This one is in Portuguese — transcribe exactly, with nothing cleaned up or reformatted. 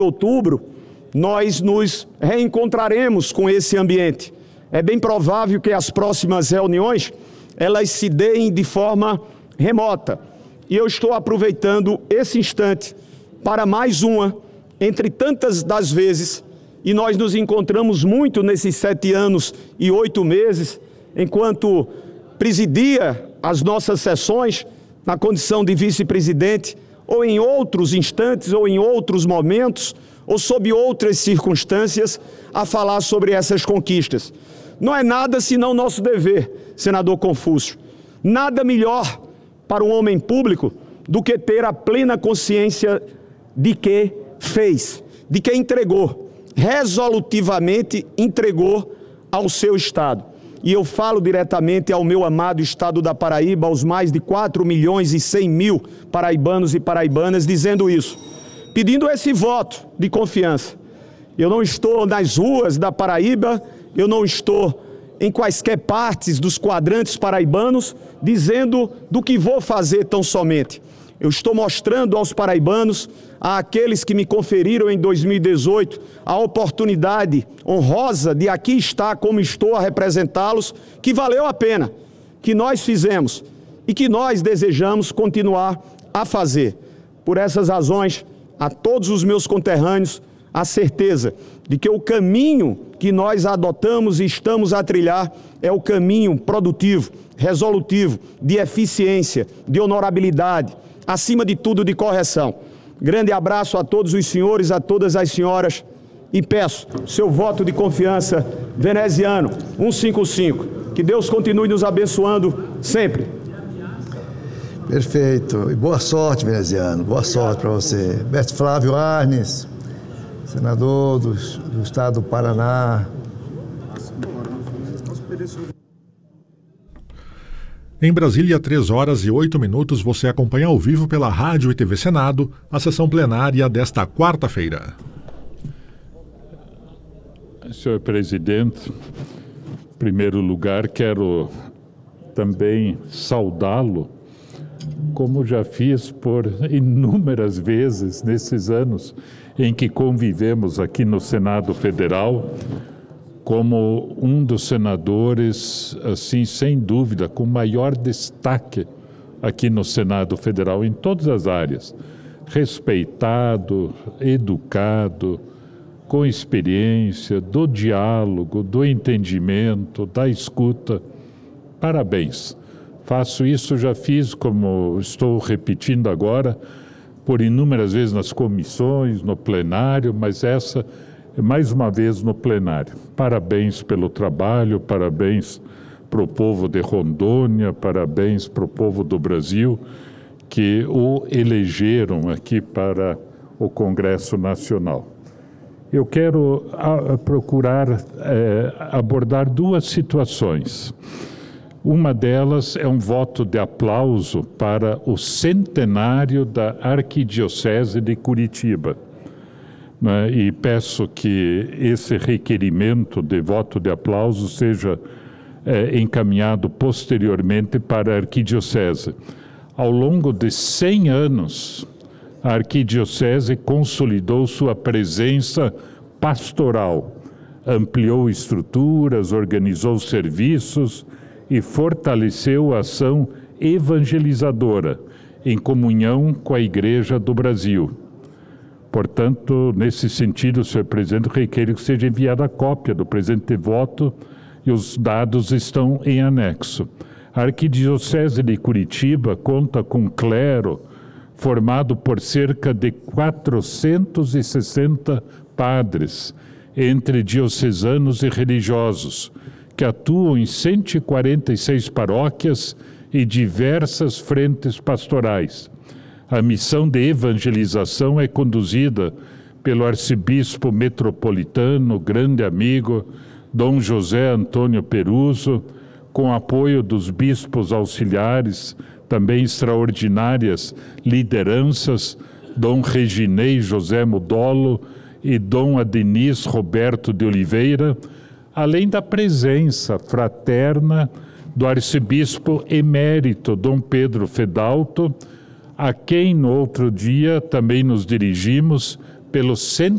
outubro, nós nos reencontraremos com esse ambiente. É bem provável que as próximas reuniões, elas se deem de forma remota. E eu estou aproveitando esse instante para mais uma, entre tantas das vezes, e nós nos encontramos muito nesses sete anos e oito meses, enquanto presidia as nossas sessões, na condição de vice-presidente, ou em outros instantes, ou em outros momentos, ou sob outras circunstâncias, a falar sobre essas conquistas. Não é nada senão nosso dever, senador Confúcio. Nada melhor para um homem público do que ter a plena consciência de que fez, de que entregou, resolutivamente entregou ao seu Estado. E eu falo diretamente ao meu amado Estado da Paraíba, aos mais de quatro milhões e cem mil paraibanos e paraibanas, dizendo isso, pedindo esse voto de confiança. Eu não estou nas ruas da Paraíba, eu não estou em quaisquer partes dos quadrantes paraibanos, dizendo do que vou fazer tão somente. Eu estou mostrando aos paraibanos, àqueles que me conferiram em dois mil e dezoito, a oportunidade honrosa de aqui estar como estou a representá-los, que valeu a pena, que nós fizemos e que nós desejamos continuar a fazer. Por essas razões, a todos os meus conterrâneos, a certeza de que o caminho que nós adotamos e estamos a trilhar é o caminho produtivo, resolutivo, de eficiência, de honorabilidade, acima de tudo de correção. Grande abraço a todos os senhores, a todas as senhoras e peço seu voto de confiança veneziano cento e cinquenta e cinco. Que Deus continue nos abençoando sempre. Perfeito. E boa sorte, veneziano. Boa sorte para você. Mestre Flávio Arnes, senador do, do estado do Paraná. Em Brasília, três horas e oito minutos, você acompanha ao vivo pela Rádio e T V Senado a sessão plenária desta quarta-feira. Senhor presidente, em primeiro lugar, quero também saudá-lo, como já fiz por inúmeras vezes nesses anos em que convivemos aqui no Senado Federal, como um dos senadores, assim, sem dúvida, com maior destaque aqui no Senado Federal, em todas as áreas. Respeitado, educado, com experiência, do diálogo, do entendimento, da escuta. Parabéns. Faço isso, já fiz, como estou repetindo agora, por inúmeras vezes nas comissões, no plenário, mas essa mais uma vez no plenário. Parabéns pelo trabalho, parabéns para o povo de Rondônia, parabéns para o povo do Brasil, que o elegeram aqui para o Congresso Nacional. Eu quero a, a procurar é, abordar duas situações. Uma delas é um voto de aplauso para o centenário da Arquidiocese de Curitiba. Né, e peço que esse requerimento de voto de aplauso seja é, encaminhado posteriormente para a Arquidiocese. Ao longo de cem anos, a Arquidiocese consolidou sua presença pastoral, ampliou estruturas, organizou serviços e fortaleceu a ação evangelizadora em comunhão com a Igreja do Brasil. Portanto, nesse sentido, senhor presidente, requeiro que seja enviada a cópia do presente voto e os dados estão em anexo. A Arquidiocese de Curitiba conta com clero formado por cerca de quatrocentos e sessenta padres, entre diocesanos e religiosos, que atuam em cento e quarenta e seis paróquias e diversas frentes pastorais. A missão de evangelização é conduzida pelo arcebispo metropolitano, grande amigo, Dom José Antônio Peruso, com apoio dos bispos auxiliares, também extraordinárias lideranças, Dom Reginei José Mudolo e Dom Adenis Roberto de Oliveira, além da presença fraterna do arcebispo emérito Dom Pedro Fedalto, a quem no outro dia também nos dirigimos, pelos cento